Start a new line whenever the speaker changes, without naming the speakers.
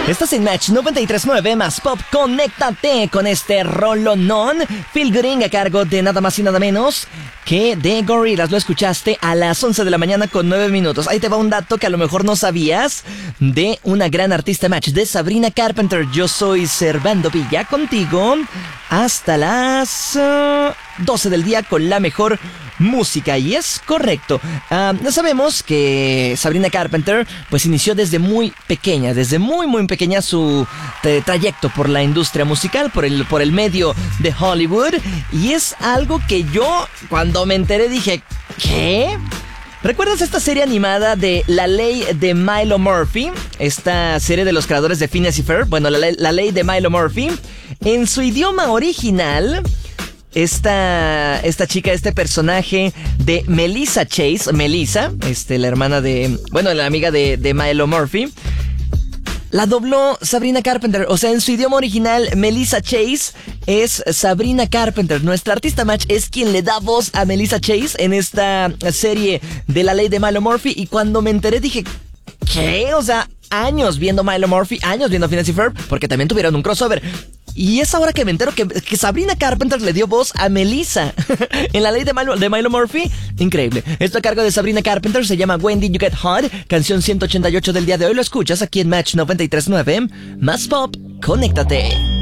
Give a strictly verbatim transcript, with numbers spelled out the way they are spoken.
Estás en Match noventa y tres punto nueve más Pop. Conéctate con este rolonón featuring a cargo de nada más y nada menos que de Gorillaz. Lo escuchaste a las once de la mañana con nueve minutos. Ahí te va un dato que a lo mejor no sabías de una gran artista Match, de Sabrina Carpenter. Yo soy Servando Villa contigo hasta las uh, doce del día con la mejor música. Y es correcto, uh, sabemos que Sabrina Carpenter pues inició desde muy pequeña, desde muy muy pequeña su tra- trayecto por la industria musical, por el, por el medio de Hollywood. Y es algo que yo cuando me enteré dije, ¿qué? ¿Recuerdas esta serie animada de La Ley de Milo Murphy? Esta serie de los creadores de Phineas y Ferb. Bueno, la, la Ley de Milo Murphy. En su idioma original, Esta, esta chica, este personaje de Melissa Chase, Melissa, este, la hermana de, bueno, la amiga de, de Milo Murphy, la dobló Sabrina Carpenter. O sea, en su idioma original, Melissa Chase es Sabrina Carpenter. Nuestra artista Match es quien le da voz a Melissa Chase en esta serie de La Ley de Milo Murphy. Y cuando me enteré dije, ¿qué? O sea, años viendo Milo Murphy, años viendo Phineas y Ferb, porque también tuvieron un crossover. Y es ahora que me entero que, que Sabrina Carpenter le dio voz a Melissa en La Ley de Milo, de Milo Murphy. Increíble. Esto a cargo de Sabrina Carpenter, se llama When Did You Get Hot, canción ciento ochenta y ocho del día de hoy. Lo escuchas aquí en Match noventa y tres punto nueve. Más Pop, conéctate.